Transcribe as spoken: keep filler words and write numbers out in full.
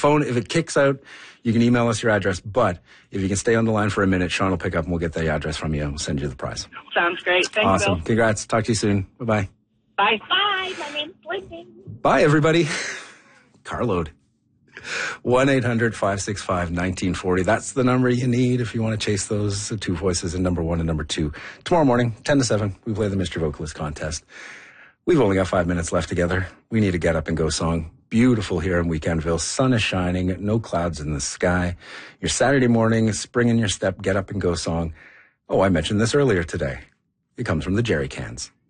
phone, if it kicks out, you can email us your address. But if you can stay on the line for a minute, Sean will pick up and we'll get the address from you and we'll send you the prize. Sounds great. Thanks, awesome. Bill. Congrats. Talk to you soon. Bye-bye. Bye. Bye. My name's Lindsay. Bye, everybody. Carload. one eight hundred five six five one nine four zero. That's the number you need if you want to chase those two voices in number one and number two. Tomorrow morning, ten to seven, we play the Mystery Vocalist contest. We've only got five minutes left together. We need a Get Up and Go song. Beautiful here in Weekendville. Sun is shining. No clouds in the sky. Your Saturday morning, spring in your step, Get Up and Go song. Oh, I mentioned this earlier today. It comes from the Jerry Cans.